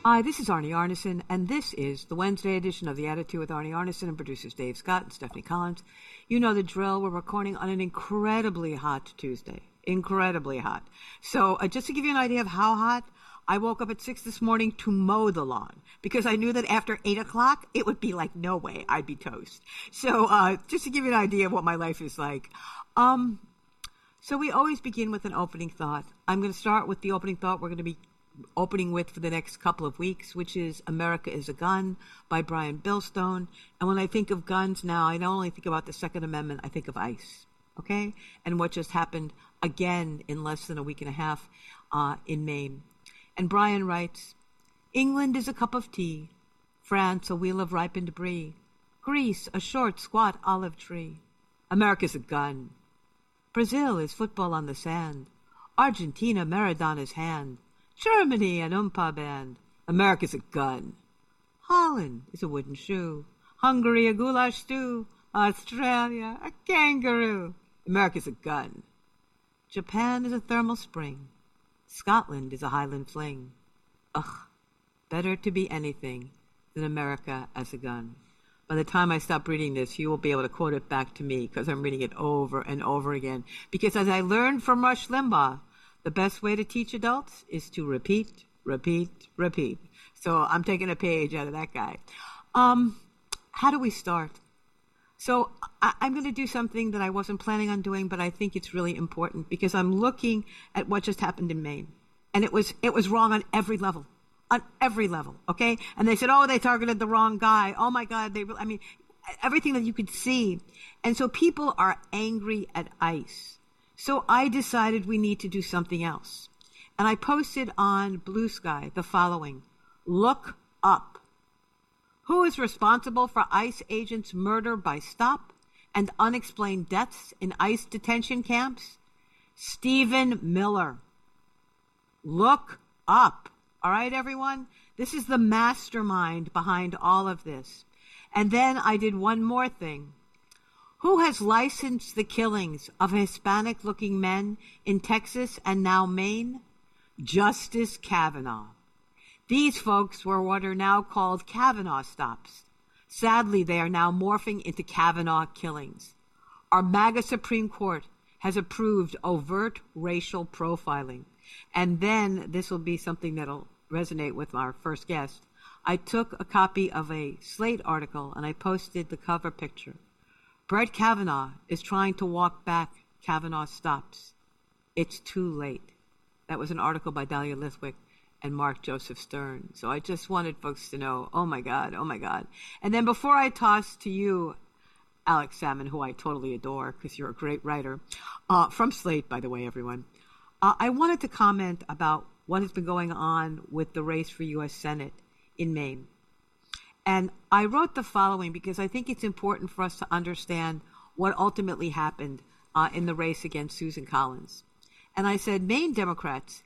Hi, this is Arnie Arneson, and this is the Wednesday edition of The Attitude with Arnie Arneson and producers Dave Scott and Stephanie Collins. You know the drill. We're recording on an incredibly hot Tuesday. Incredibly hot. So just to give you an idea of how hot, I woke up at 6 this morning to mow the lawn because I knew that after 8 o'clock, it would be like, no way, I'd be toast. So just to give you an idea of what my life is like. So we always begin with an opening thought. I'm going to start with the opening thought we're going to be opening with for the next couple of weeks, which is America is a Gun by Brian Billstone. And when I think of guns now, I don't only think about the Second Amendment, I think of ICE, okay? And what just happened again in less than a week and a half in Maine. And Brian writes, England is a cup of tea, France a wheel of ripened brie, Greece a short, squat olive tree. America's a gun. Brazil is football on the sand, Argentina Maradona's hand, Germany an oompa band. America's a gun. Holland is a wooden shoe, Hungary a goulash stew, Australia a kangaroo. America's a gun. Japan is a thermal spring, Scotland is a Highland fling. Ugh, better to be anything than America as a gun. By the time I stop reading this, you will be able to quote it back to me because I'm reading it over and over again. Because as I learned from Rush Limbaugh, the best way to teach adults is to repeat, repeat, repeat. So I'm taking a page out of that guy. How do we start? So I'm going to do something that I wasn't planning on doing, but I think it's really important because I'm looking at what just happened in Maine. And it was wrong on every level. On every level, okay? And they said, oh, they targeted the wrong guy. Oh, my God. Everything that you could see. And so people are angry at ICE. So I decided we need to do something else. And I posted on Blue Sky the following. Look up. Who is responsible for ICE agents' murder by stop and unexplained deaths in ICE detention camps? Stephen Miller. Look up. All right, everyone? This is the mastermind behind all of this. And then I did one more thing. Who has licensed the killings of Hispanic-looking men in Texas and now Maine? Justice Kavanaugh. These folks were what are now called Kavanaugh stops. Sadly, they are now morphing into Kavanaugh killings. Our MAGA Supreme Court has approved overt racial profiling. And then this will be something that'll resonate with our first guest. I took a copy of a Slate article and I posted the cover picture. Brett Kavanaugh is trying to walk back Kavanaugh stops. It's too late. That was an article by Dahlia Lithwick and Mark Joseph Stern. So I just wanted folks to know, oh my God, oh my God. And then before I toss to you, Alex Salmon, who I totally adore because you're a great writer, from Slate, by the way, everyone, I wanted to comment about what has been going on with the race for U.S. Senate in Maine. And I wrote the following because I think it's important for us to understand what ultimately happened in the race against Susan Collins. And I said, Maine Democrats